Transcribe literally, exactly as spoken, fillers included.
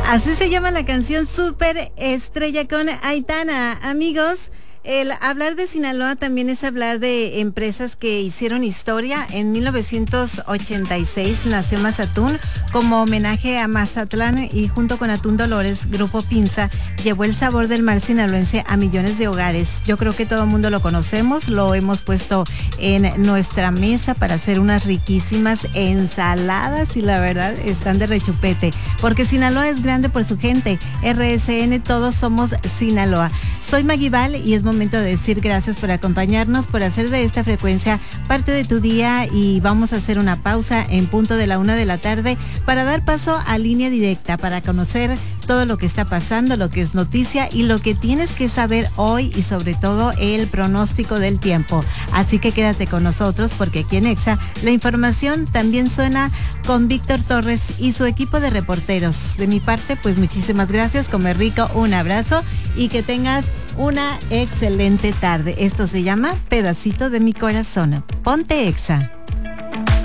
Así se llama la canción Super Estrella con Aitana. Amigos, el hablar de Sinaloa también es hablar de empresas que hicieron historia. En mil novecientos ochenta y seis nació Mazatún como homenaje a Mazatlán, y junto con Atún Dolores, Grupo Pinza llevó el sabor del mar sinaloense a millones de hogares. Yo creo que todo el mundo lo conocemos, lo hemos puesto en nuestra mesa para hacer unas riquísimas ensaladas, y la verdad están de rechupete, porque Sinaloa es grande por su gente. R S N, todos somos Sinaloa. Soy Maguibal y es momento de decir gracias por acompañarnos, por hacer de esta frecuencia parte de tu día, y vamos a hacer una pausa en punto de la una de la tarde para dar paso a Línea Directa, para conocer todo lo que está pasando, lo que es noticia y lo que tienes que saber hoy, y sobre todo el pronóstico del tiempo. Así que quédate con nosotros, porque aquí en Exa la información también suena con Víctor Torres y su equipo de reporteros. De mi parte, pues muchísimas gracias, come rico, un abrazo y que tengas una excelente tarde. Esto se llama Pedacito de mi Corazón. Ponte Exa.